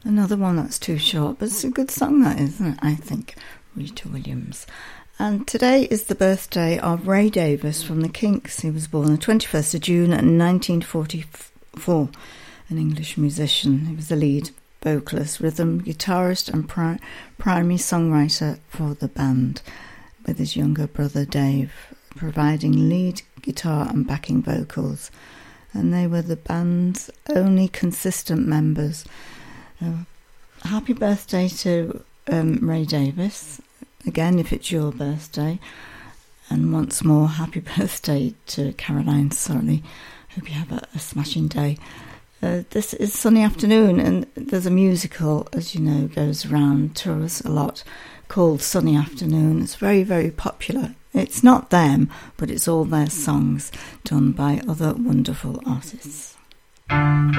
Another one that's too short, but it's a good song, that is, isn't it? I think. Rita Williams. And today is the birthday of Ray Davies from the Kinks. He was born the 21st of June 1944, an English musician. He was the lead vocalist, rhythm guitarist and primary songwriter for the band, with his younger brother Dave providing lead guitar and backing vocals. And they were the band's only consistent members. Happy birthday to Ray Davies. Again, if it's your birthday. And once more, happy birthday to Caroline Solly. Hope you have a smashing day. This is Sunny Afternoon, and there's a musical, as you know, goes around, tours a lot, called Sunny Afternoon. It's very, very popular. It's not them, but it's all their songs done by other wonderful artists.